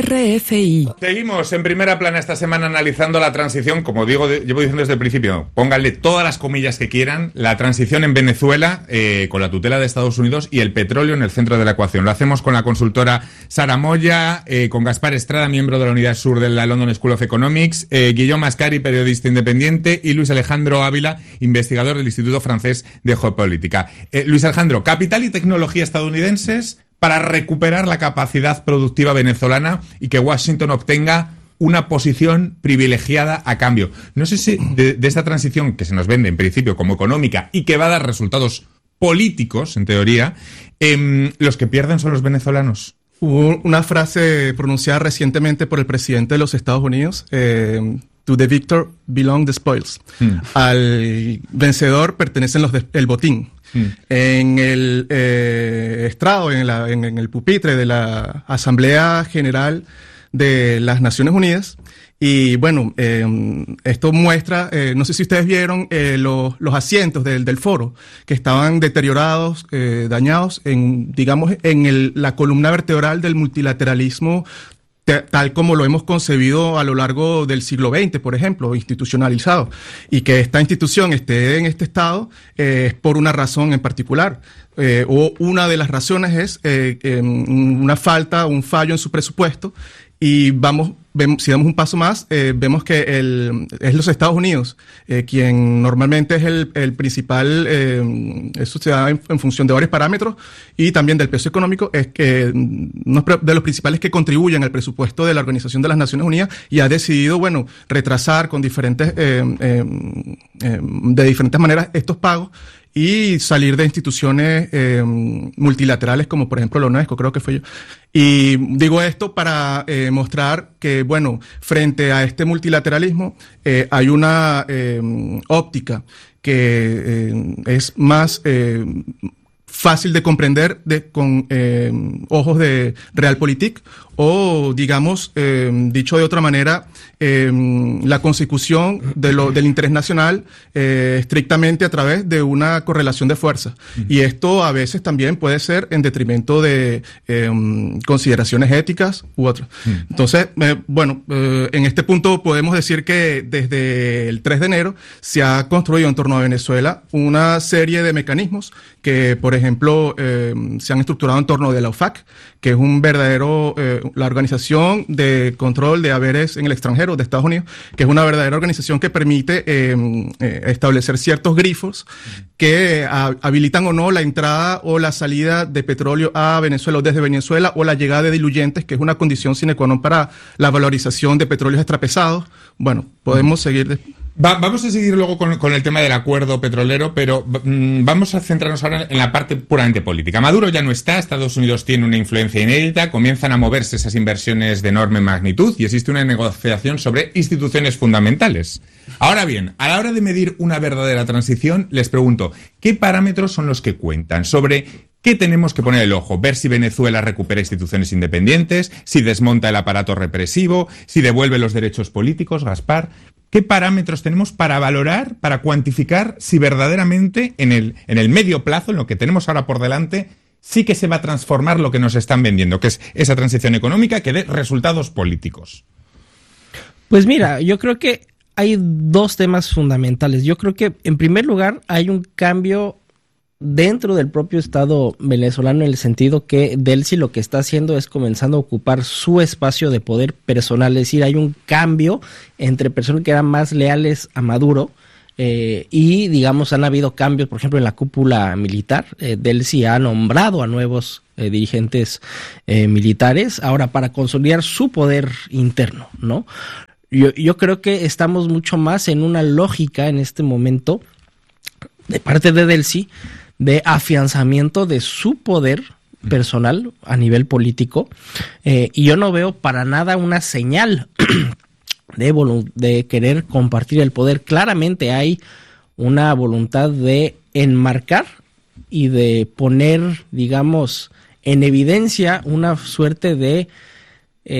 RFI. Seguimos en primera plana esta semana analizando la transición, como digo, llevo diciendo desde el principio, pónganle todas las comillas que quieran, la transición en Venezuela con la tutela de Estados Unidos y el petróleo en el centro de la ecuación. Lo hacemos con la consultora Sara Moya, con Gaspar Estrada, miembro de la Unidad Sur de la London School of Economics, Guillaume Mascari, periodista independiente, y Luis Alejandro Ávila, investigador del Instituto Francés de Geopolítica. Luis Alejandro, capital y tecnología estadounidenses para recuperar la capacidad productiva venezolana y que Washington obtenga una posición privilegiada a cambio. No sé si de esta transición que se nos vende en principio como económica y que va a dar resultados políticos, en teoría, los que pierden son los venezolanos. Hubo una frase pronunciada recientemente por el presidente de los Estados Unidos, to the victor belong the spoils. Al vencedor pertenecen el botín. En el estrado, en el pupitre de la Asamblea General de las Naciones Unidas. Y bueno, esto muestra, no sé si ustedes vieron los asientos del foro, que estaban deteriorados, dañados en la columna vertebral del multilateralismo, tal como lo hemos concebido a lo largo del siglo XX, por ejemplo, institucionalizado. Y que esta institución esté en este estado es por una razón en particular. O una de las razones es un fallo en su presupuesto. Y si damos un paso más, vemos que es los Estados Unidos quien normalmente es el principal, eso se da en función de varios parámetros y también del peso económico, es que uno de los principales que contribuyen al presupuesto de la Organización de las Naciones Unidas y ha decidido, retrasar con de diferentes maneras estos pagos y salir de instituciones multilaterales como por ejemplo la UNESCO, creo que fue yo. Y digo esto para mostrar que, frente a este multilateralismo hay una óptica que es más fácil de comprender con ojos de realpolitik o, dicho de otra manera, la consecución del interés nacional estrictamente a través de una correlación de fuerzas. Y esto a veces también puede ser en detrimento de consideraciones éticas u otras. Entonces, en este punto podemos decir que desde el 3 de enero se ha construido en torno a Venezuela una serie de mecanismos que, por ejemplo, se han estructurado en torno de la OFAC, que es un verdadero, la Organización de Control de Haberes en el Extranjero de Estados Unidos, que es una verdadera organización que permite establecer ciertos grifos que habilitan o no la entrada o la salida de petróleo a Venezuela o desde Venezuela, o la llegada de diluyentes, que es una condición sine qua non para la valorización de petróleos extrapesados. Podemos seguir Vamos a seguir luego con el tema del acuerdo petrolero, pero vamos a centrarnos ahora en la parte puramente política. Maduro ya no está, Estados Unidos tiene una influencia inédita, comienzan a moverse esas inversiones de enorme magnitud y existe una negociación sobre instituciones fundamentales. Ahora bien, a la hora de medir una verdadera transición, les pregunto, ¿qué parámetros son los que cuentan? Sobre ¿qué tenemos que poner el ojo? Ver si Venezuela recupera instituciones independientes, si desmonta el aparato represivo, si devuelve los derechos políticos. Gaspar, ¿qué parámetros tenemos para valorar, para cuantificar si verdaderamente en el medio plazo, en lo que tenemos ahora por delante, sí que se va a transformar lo que nos están vendiendo, que es esa transición económica que dé resultados políticos? Pues mira, yo creo que hay dos temas fundamentales. Yo creo que, en primer lugar, hay un cambio dentro del propio Estado venezolano, en el sentido que Delcy lo que está haciendo es comenzando a ocupar su espacio de poder personal. Es decir, hay un cambio entre personas que eran más leales a Maduro y, han habido cambios, por ejemplo, en la cúpula militar. Delcy ha nombrado a nuevos dirigentes militares ahora para consolidar su poder interno, ¿no? Yo creo que estamos mucho más en una lógica en este momento de parte de Delcy de afianzamiento de su poder personal a nivel político, y yo no veo para nada una señal de querer compartir el poder. Claramente hay una voluntad de enmarcar y de poner, en evidencia una suerte de